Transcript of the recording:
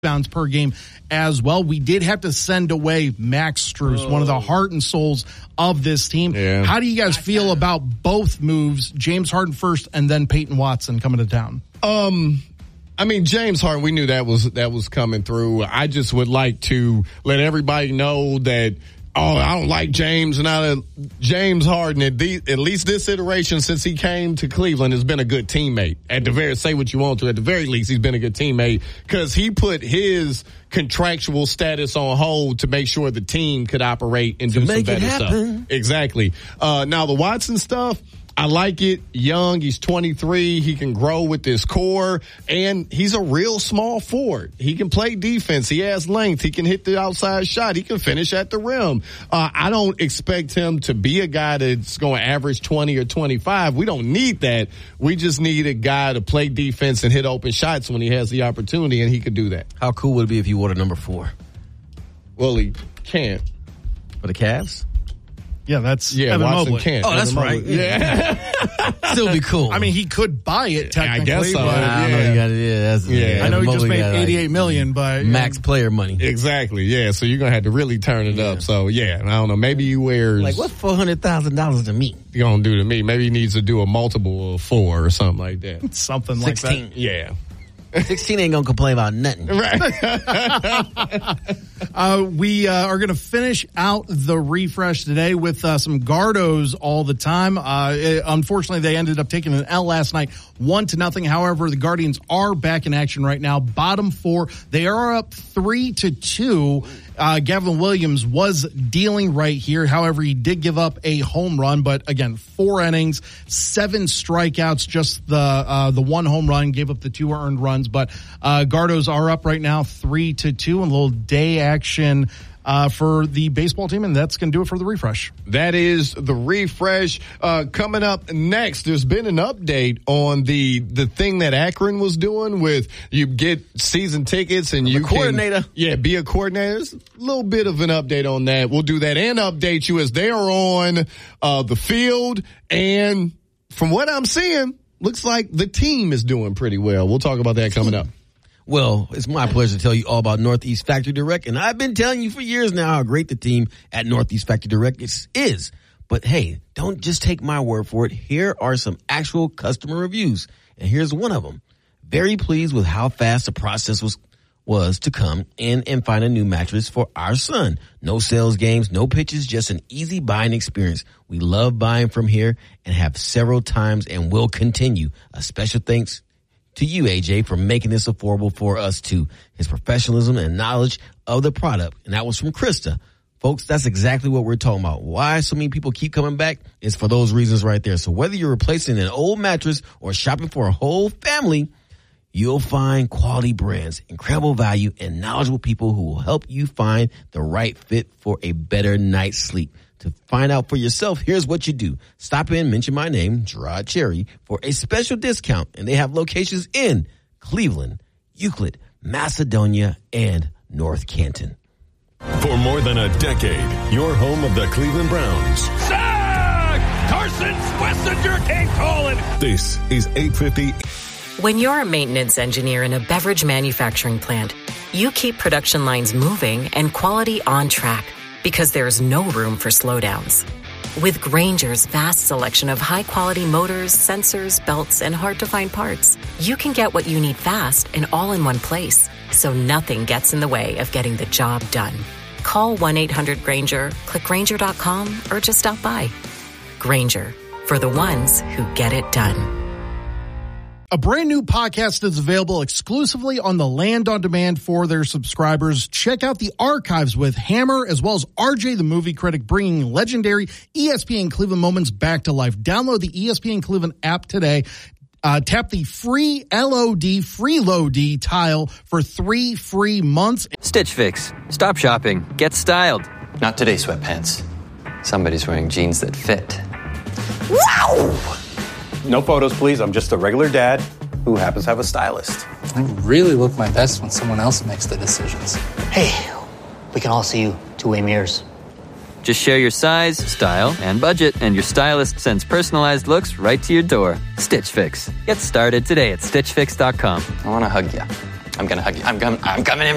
touchdowns per game as well. We did have to send away Max Strus, one of the heart and souls of this team. Yeah. How do you guys feel about both moves, James Harden first and then Peyton Watson coming to town? I mean, James Harden, we knew that was coming through. I just would like to let everybody know that, I don't like James. And James Harden, at least this iteration since he came to Cleveland, has been a good teammate. Say what you want to. At the very least, he's been a good teammate because he put his contractual status on hold to make sure the team could operate and do some better stuff. Exactly. Now, the Watson stuff, I like it. Young, he's 23. He can grow with this core, and he's a real small forward. He can play defense. He has length. He can hit the outside shot. He can finish at the rim. I don't expect him to be a guy that's going to average 20 or 25. We don't need that. We just need a guy to play defense and hit open shots when he has the opportunity, and he could do that. How cool would it be if he wore the number 4? Well, he can't. For the Cavs? Yeah, Evan Watson Mobley. can't. Oh, that's right. Yeah. Still be cool. I mean, he could buy it technically. I guess so. But I know you got it. I know he just made $88 million, but max player money. Exactly. Yeah. So you're gonna have to really turn it up. So yeah, I don't know. Maybe he wears what's $400,000 to me? You gonna do to me? Maybe he needs to do a multiple of 4 or something like that. Something 16. like that. Yeah. 16 ain't gonna complain about nothing. Right. We are going to finish out the refresh today with some Gardos all the time. Unfortunately, they ended up taking an L last night, 1-0. However, the Guardians are back in action right now. Bottom 4, they are up 3-2. Gavin Williams was dealing right here. However, he did give up a home run, but again, 4 innings, 7 strikeouts, just the 1 home run, gave up the 2 earned runs. But Gardos are up right now 3-2, and a little day action for the baseball team, and that's going to do it for the refresh. That is the refresh. Coming up next, there's been an update on the thing that Akron was doing with you get season tickets and you coordinator. Be a coordinator. There's a little bit of an update on that. We'll do that and update you as they are on the field. And from what I'm seeing, looks like the team is doing pretty well. We'll talk about that coming up. Well, it's my pleasure to tell you all about Northeast Factory Direct, and I've been telling you for years now how great the team at Northeast Factory Direct is. But hey, don't just take my word for it. Here are some actual customer reviews, and here's one of them. Very pleased with how fast the process was to come in and find a new mattress for our son. No sales games, no pitches, just an easy buying experience. We love buying from here and have several times and will continue. A special thanks to you, AJ, for making this affordable for us too. His professionalism and knowledge of the product. And that was from Krista. Folks, that's exactly what we're talking about. Why so many people keep coming back is for those reasons right there. So whether you're replacing an old mattress or shopping for a whole family, you'll find quality brands, incredible value, and knowledgeable people who will help you find the right fit for a better night's sleep. To find out for yourself, here's what you do. Stop in, mention my name, Gerard Cherry, for a special discount. And they have locations in Cleveland, Euclid, Macedonia, and North Canton. For more than a decade, your home of the Cleveland Browns. Sack! Carson Schlesinger came calling. This is 850. When you're a maintenance engineer in a beverage manufacturing plant, you keep production lines moving and quality on track, because there's no room for slowdowns. With Grainger's vast selection of high-quality motors, sensors, belts, and hard-to-find parts, you can get what you need fast and all in one place, so nothing gets in the way of getting the job done. Call 1-800-GRAINGER, click Grainger.com, or just stop by. Grainger, for the ones who get it done. A brand new podcast is available exclusively on the Land on Demand for their subscribers. Check out the archives with Hammer as well as RJ the Movie Critic, bringing legendary ESPN Cleveland moments back to life. Download the ESPN Cleveland app today. Tap the free LOD tile for 3 free months. Stitch Fix. Stop shopping. Get styled. Not today, sweatpants. Somebody's wearing jeans that fit. Wow! No photos, please. I'm just a regular dad who happens to have a stylist. I really look my best when someone else makes the decisions. Hey, we can all see you two-way mirrors. Just share your size, style, and budget, and your stylist sends personalized looks right to your door. Stitch Fix. Get started today at StitchFix.com. I want to hug you. I'm going to hug you. I'm coming in.